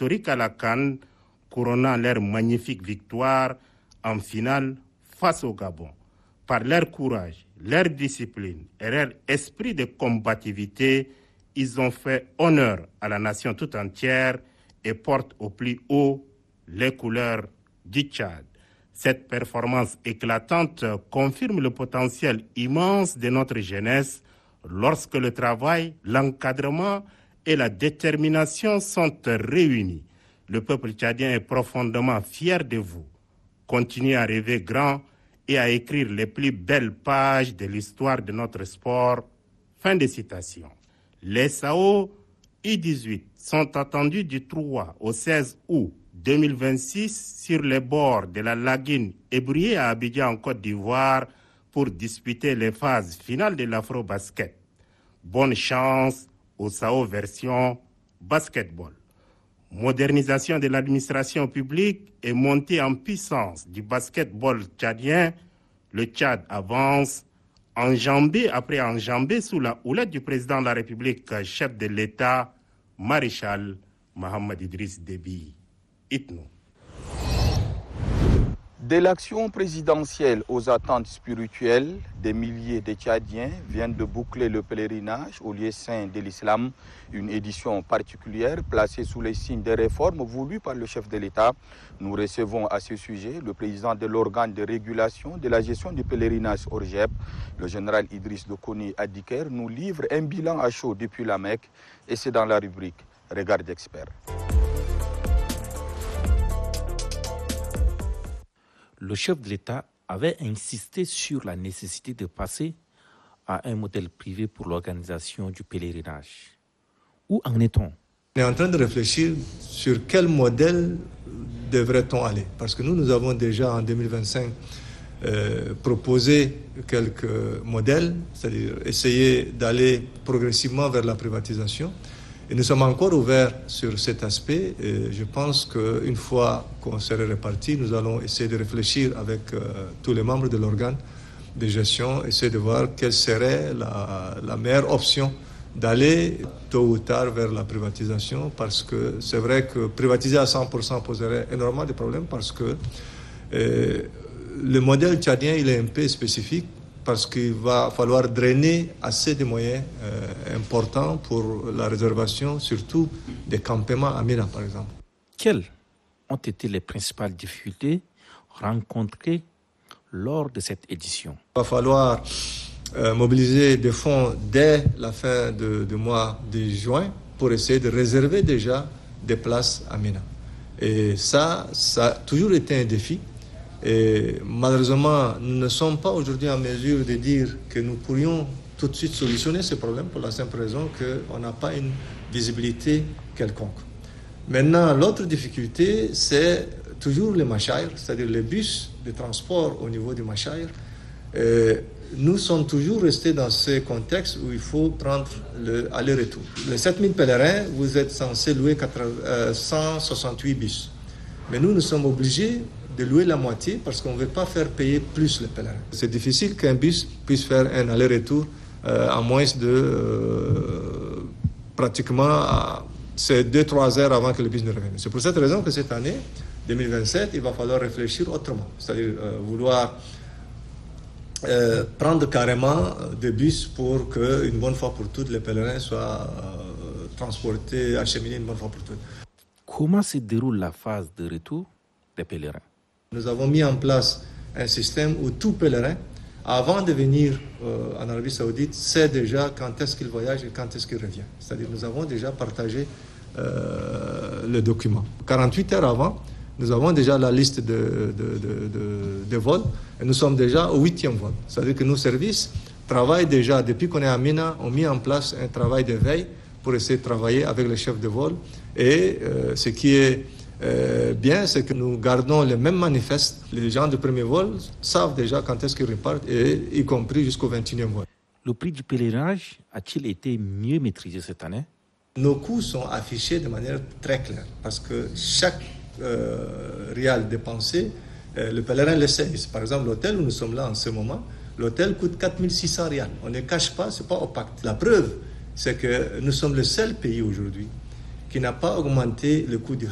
historique à la CAN, couronnant leur magnifique victoire en finale face au Gabon. Par leur courage, leur discipline et leur esprit de combativité, ils ont fait honneur à la nation tout entière et portent au plus haut les couleurs du Tchad. Cette performance éclatante confirme le potentiel immense de notre jeunesse lorsque le travail, l'encadrement et la détermination sont réunis. Le peuple tchadien est profondément fier de vous. Continuez à rêver grand et à écrire les plus belles pages de l'histoire de notre sport. Fin de citation. Les SAO U18 sont attendus du 3 au 16 août 2026 sur les bords de la lagune Ébrié à Abidjan en Côte d'Ivoire pour disputer les phases finales de l'Afro-Basket. Bonne chance aux SAO version basketball. Modernisation de l'administration publique et montée en puissance du basketball tchadien, le Tchad avance, enjambé après enjambé sous la houlette du président de la République, chef de l'État, maréchal Mohamed Idriss Déby Itno. De l'action présidentielle aux attentes spirituelles, des milliers de Tchadiens viennent de boucler le pèlerinage au lieu saint de l'islam, une édition particulière placée sous les signes des réformes voulues par le chef de l'État. Nous recevons à ce sujet le président de l'organe de régulation de la gestion du pèlerinage ORGEP, le général Idriss Dokoni Adiker, nous livre un bilan à chaud depuis la Mecque et c'est dans la rubrique Regard d'expert. Le chef de l'État avait insisté sur la nécessité de passer à un modèle privé pour l'organisation du pèlerinage. Où en est-on ? On est en train de réfléchir sur quel modèle devrait-on aller. Parce que nous avons déjà en 2025 proposé quelques modèles, c'est-à-dire essayer d'aller progressivement vers la privatisation. Et nous sommes encore ouverts sur cet aspect. Et je pense qu'une fois qu'on serait répartis, nous allons essayer de réfléchir avec tous les membres de l'organe de gestion, essayer de voir quelle serait la meilleure option d'aller tôt ou tard vers la privatisation, parce que c'est vrai que privatiser à 100% poserait énormément de problèmes, parce que le modèle tchadien il est un peu spécifique, parce qu'il va falloir drainer assez de moyens importants pour la réservation, surtout des campements à Mina, par exemple. Quelles ont été les principales difficultés rencontrées lors de cette édition ? Il va falloir mobiliser des fonds dès la fin du mois de juin pour essayer de réserver déjà des places à Mina. Et ça a toujours été un défi. Et malheureusement, nous ne sommes pas aujourd'hui en mesure de dire que nous pourrions tout de suite solutionner ce problème pour la simple raison qu'on n'a pas une visibilité quelconque. Maintenant, l'autre difficulté, c'est toujours les machaïrs, c'est-à-dire les bus de transport au niveau du machaïr. Nous sommes toujours restés dans ce contexte où il faut prendre l'aller-retour. Les 7000 pèlerins, vous êtes censés louer 168 bus. Mais nous sommes obligés de louer la moitié parce qu'on ne veut pas faire payer plus les pèlerins. C'est difficile qu'un bus puisse faire un aller-retour en moins de pratiquement c'est 2-3 heures avant que le bus ne revienne. C'est pour cette raison que cette année, 2027, il va falloir réfléchir autrement. C'est-à-dire vouloir prendre carrément des bus pour qu'une bonne fois pour toutes, les pèlerins soient transportés, acheminés une bonne fois pour toutes. Comment se déroule la phase de retour des pèlerins ? Nous avons mis en place un système où tout pèlerin, avant de venir en Arabie Saoudite, sait déjà quand est-ce qu'il voyage et quand est-ce qu'il revient. C'est-à-dire nous avons déjà partagé le document. 48 heures avant, nous avons déjà la liste de vols et nous sommes déjà au 8e vol. C'est-à-dire que nos services travaillent déjà, depuis qu'on est à Mina, ont mis en place un travail de veille pour essayer de travailler avec les chefs de vol. Et ce qui est bien, c'est que nous gardons les mêmes manifestes. Les gens du premier vol savent déjà quand est-ce qu'ils repartent, et y compris jusqu'au 21e vol. Le prix du pèlerinage a-t-il été mieux maîtrisé cette année ? Nos coûts sont affichés de manière très claire, parce que chaque rial dépensé, le pèlerin le sait. Par exemple, l'hôtel où nous sommes là en ce moment, l'hôtel coûte 4600 rials. On ne cache pas, ce n'est pas opaque. La preuve, c'est que nous sommes le seul pays aujourd'hui qui n'a pas augmenté le coût du